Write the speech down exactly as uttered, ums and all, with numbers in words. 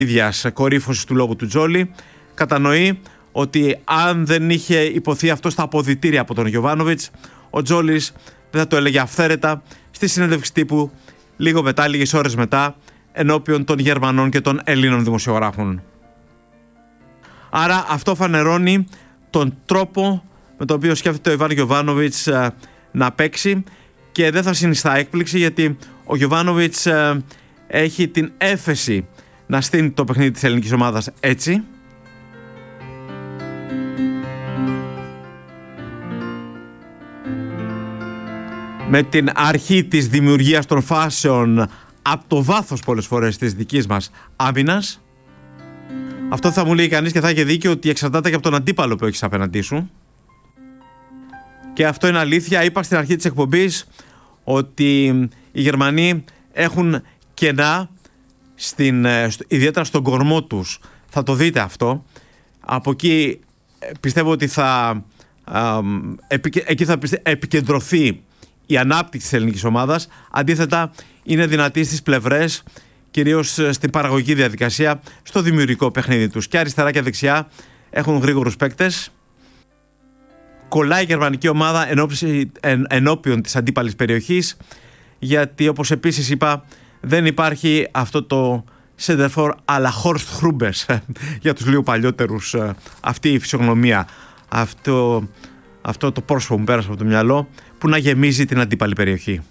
ίδιας κορύφωσης του λόγου του Τζόλι, κατανοεί ότι αν δεν είχε υποθεί αυτό στα αποδυτήρια από τον Γιοβάνοβιτς, ο Τζόλις δεν θα το έλεγε αυθαίρετα στη συνέντευξη τύπου λίγο μετά, λίγες ώρες μετά, ενώπιον των Γερμανών και των Ελλήνων δημοσιογράφων. Άρα αυτό φανερώνει τον τρόπο με τον οποίο σκέφτεται ο Ιβάν Γιοβάνοβιτς να παίξει, και δεν θα συνιστά έκπληξη, γιατί ο Γιοβάνοβιτς έχει την έφεση να στείνει το παιχνίδι της ελληνικής ομάδας έτσι. Με την αρχή της δημιουργίας των φάσεων από το βάθος πολλές φορές της δικής μας άμυνας. Αυτό θα μου λέει κανείς, και θα έχει δίκιο, ότι εξαρτάται και από τον αντίπαλο που έχεις απέναντί σου. Και αυτό είναι αλήθεια. Είπα στην αρχή της εκπομπής ότι οι Γερμανοί έχουν κενά, στην, ιδιαίτερα στον κορμό τους. Θα το δείτε αυτό. Από εκεί πιστεύω ότι θα, α, εκεί θα επικεντρωθεί η ανάπτυξη της ελληνικής ομάδας. Αντίθετα, είναι δυνατή στις πλευρές, κυρίως στην παραγωγική διαδικασία, στο δημιουργικό παιχνίδι τους. Και αριστερά και δεξιά έχουν γρήγορους παίκτες. Κολλάει η γερμανική ομάδα ενώπιση, εν, ενώπιον της αντίπαλης περιοχής, γιατί όπως επίσης είπα, δεν υπάρχει αυτό το σεντερφόρ à la Horst Hrubesch για τους λίγο παλιότερους, αυτή η φυσιογνωμία, αυτό, αυτό το πρόσωπο που μου πέρασε από το μυαλό, που να γεμίζει την αντίπαλη περιοχή.